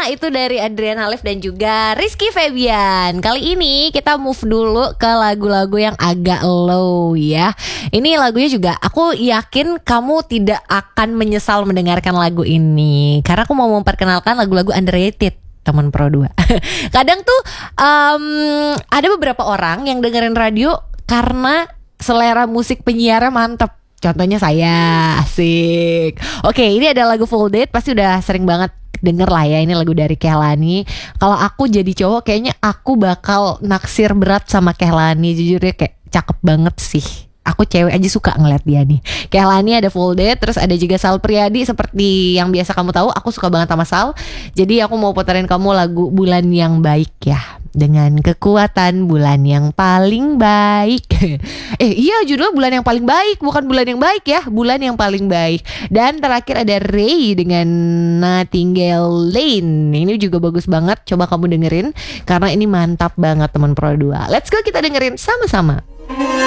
itu dari Adriana Liv dan juga Rizky Febian. Kali ini kita move dulu ke lagu-lagu yang agak low ya. Ini lagunya juga aku yakin kamu tidak akan menyesal mendengarkan lagu ini, karena aku mau memperkenalkan lagu-lagu underrated teman Pro 2. Kadang tuh ada beberapa orang yang dengerin radio karena selera musik penyiarnya mantep. Contohnya saya, asik. Oke, ini ada lagu Full Date, pasti udah sering banget denger lah ya. Ini lagu dari Kehlani. Kalau aku jadi cowok kayaknya aku bakal naksir berat sama Kehlani. Jujur ya kayak cakep banget sih. Aku cewek aja suka ngeliat dia nih. Kehlani ada Full Date. Terus ada juga Sal Priadi. Seperti yang biasa kamu tahu, aku suka banget sama Sal. Jadi aku mau puterin kamu lagu Bulan Yang Baik ya, dengan kekuatan bulan yang paling baik. Iya, judul Bulan Yang Paling Baik, bukan Bulan Yang Baik ya, Bulan Yang Paling Baik. Dan terakhir ada Ray dengan Nightingale Lane. Ini juga bagus banget, coba kamu dengerin karena ini mantap banget teman Pro 2. Let's go, kita dengerin sama-sama.